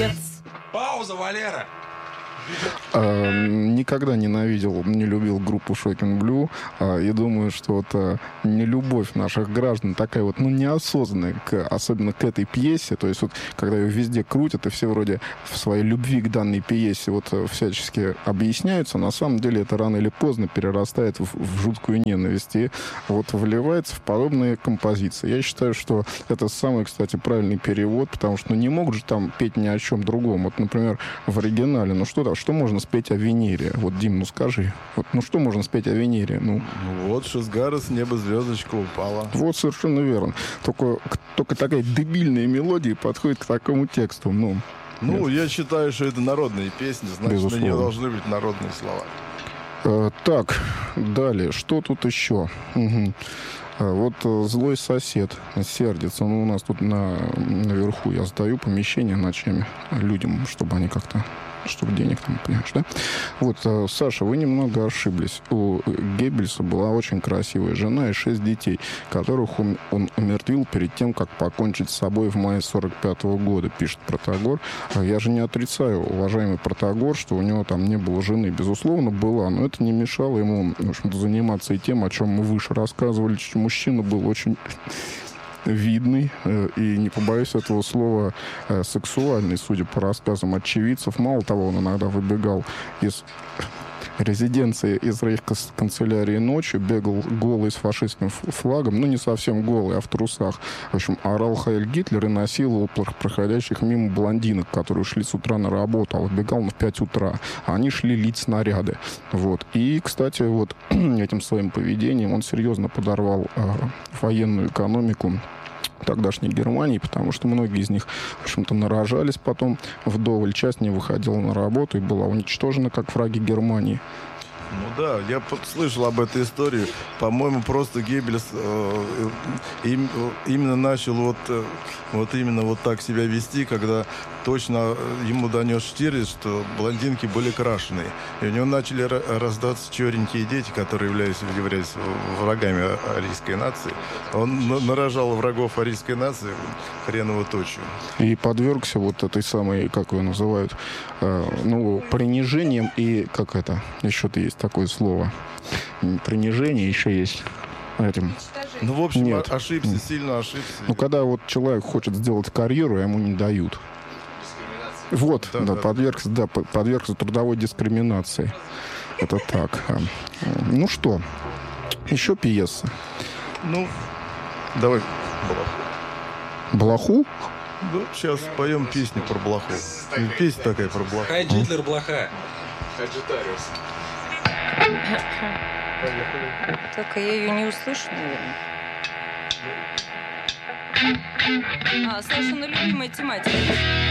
молодец. Пауза, Валера. Никогда не любил группу Shocking Blue. И думаю, что это нелюбовь наших граждан такая вот, неосознанная, особенно к этой пьесе. То есть вот, когда ее везде крутят, и все вроде в своей любви к данной пьесе вот всячески объясняются, на самом деле это рано или поздно перерастает в жуткую ненависть и вот вливается в подобные композиции. Я считаю, что это самый, кстати, правильный перевод, потому что не могут же там петь ни о чем другом. Вот, например, в оригинале, что можно спеть о Венере? Вот, Дим, скажи. Вот, что можно спеть о Венере? Вот Шизгара, с неба звездочка упала. Вот, совершенно верно. Только такая дебильная мелодия подходит к такому тексту. Я считаю, что это народные песни, значит, Безусловно. на нее должны быть народные слова. Так, далее. Что тут еще? Угу. Вот злой сосед сердится. У нас тут наверху я сдаю помещение ночами людям, чтобы они как-то... чтобы денег там, понимаешь, да? Вот, Саша, вы немного ошиблись. У Геббельса была очень красивая жена и 6 детей, которых он умертвил перед тем, как покончить с собой в мае 45-го года, пишет Протагор. Я же не отрицаю, уважаемый Протагор, что у него там не было жены. Безусловно, была, но это не мешало ему, в общем-то, заниматься и тем, о чем мы выше рассказывали, что мужчина был очень... видный и, не побоюсь этого слова, сексуальный, судя по рассказам очевидцев. Мало того, он иногда выбегал из резиденции из рейхсканцелярии ночью, бегал голый с фашистским флагом, не совсем голый, а в трусах. В общем, орал «Хайль Гитлер» и насиловал проходящих мимо блондинок, которые шли с утра на работу, а выбегал в 5 утра. А они шли лить снаряды. Вот. И, кстати, вот этим своим поведением он серьезно подорвал военную экономику тогдашней Германии, потому что многие из них, в общем-то, нарожались потом вдоволь. Часть не выходила на работу и была уничтожена как враги Германии. Да, я слышал об этой истории. По-моему, просто Геббельс именно начал именно вот так себя вести, когда точно ему донес Штирлиц, что блондинки были крашеные. И у него начали рождаться черненькие дети, которые являлись врагами арийской нации. Он нарожал врагов арийской нации хреново точью. И подвергся вот этой самой, как ее называют, принижением и, еще-то есть такое слово. Принижение еще есть этим. В общем, Нет. Ошибся, сильно ошибся. Когда вот человек хочет сделать карьеру, ему не дают. Вот, подвергся трудовой дискриминации. Это так. Что? Еще пьеса. Давай Блоху? Сейчас поем песню про блоху. Песня такая про блоху. Хай Гитлер, блоха. Саджитариус. Только я ее не услышу, наверное. Сашина любимая тематика.